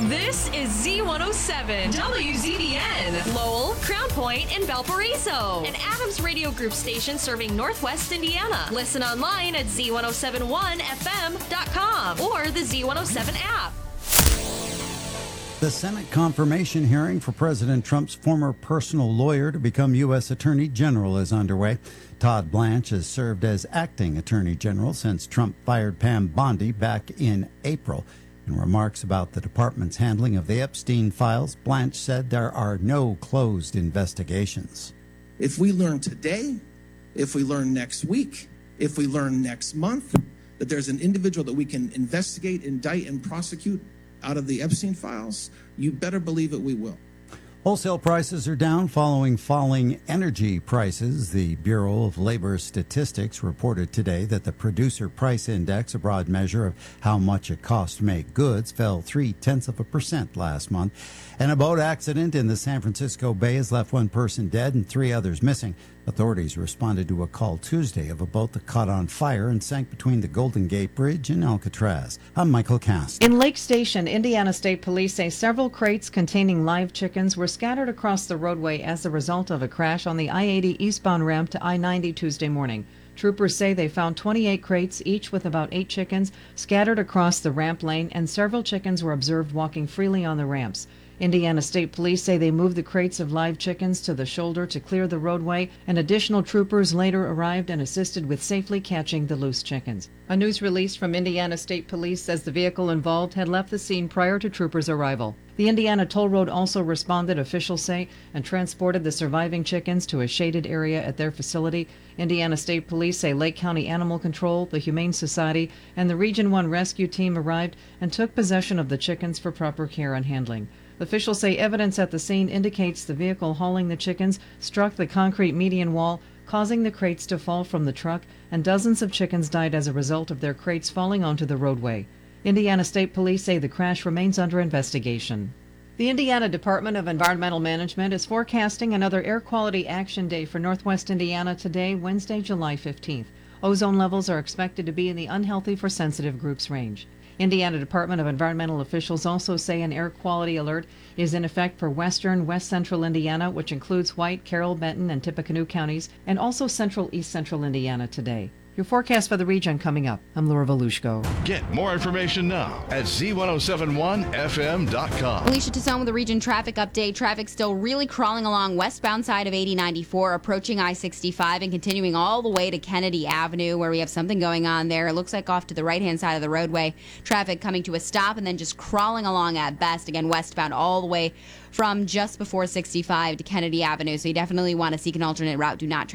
This is Z107 WZBN, Lowell, Crown Point, and Valparaiso, an Adams Radio Group station serving Northwest Indiana. Listen online at Z1071FM.com or the Z107 app. The Senate confirmation hearing for President Trump's former personal lawyer to become U.S. Attorney General is underway. Todd Blanche has served as acting Attorney General since Trump fired Pam Bondi back in April. In remarks about the department's handling of the Epstein files, Blanche said there are no closed investigations. If we learn today, if we learn next week, if we learn next month that there's an individual that we can investigate, indict, and prosecute out of the Epstein files, you better believe it, we will. Wholesale prices are down following falling energy prices. The Bureau of Labor Statistics reported today that the Producer Price Index, a broad measure of how much it costs to make goods, fell 0.3% last month. And a boat accident in the San Francisco Bay has left one person dead and 3 others missing. Authorities responded to a call Tuesday of a boat that caught on fire and sank between the Golden Gate Bridge and Alcatraz. I'm Michael Cast. In Lake Station, Indiana State Police say several crates containing live chickens were scattered across the roadway as a result of a crash on the I-80 eastbound ramp to I-90 Tuesday morning. Troopers say they found 28 crates, each with about 8 chickens, scattered across the ramp lane, and several chickens were observed walking freely on the ramps. Indiana State Police say they moved the crates of live chickens to the shoulder to clear the roadway, and additional troopers later arrived and assisted with safely catching the loose chickens. A news release from Indiana State Police says the vehicle involved had left the scene prior to troopers' arrival. The Indiana Toll Road also responded, officials say, and transported the surviving chickens to a shaded area at their facility. Indiana State Police say Lake County Animal Control, the Humane Society, and the Region 1 rescue team arrived and took possession of the chickens for proper care and handling. Officials say evidence at the scene indicates the vehicle hauling the chickens struck the concrete median wall, causing the crates to fall from the truck, and dozens of chickens died as a result of their crates falling onto the roadway. Indiana State Police say the crash remains under investigation. The Indiana Department of Environmental Management is forecasting another Air Quality Action Day for Northwest Indiana today, Wednesday, July 15th. Ozone levels are expected to be in the unhealthy for sensitive groups range. Indiana Department of Environmental officials also say an air quality alert is in effect for western, west central Indiana, which includes White, Carroll, Benton, and Tippecanoe counties, and also central, east central Indiana today. Your forecast for the region coming up. I'm Laura Volushko. Get more information now at Z1071FM.com. Alicia Tassone with the region traffic update. Traffic still really crawling along westbound side of 8094, approaching I-65 and continuing all the way to Kennedy Avenue, where we have something going on there. It looks like off to the right-hand side of the roadway. Traffic coming to a stop and then just crawling along at best. Again, westbound all the way from just before 65 to Kennedy Avenue. So you definitely want to seek an alternate route. Do not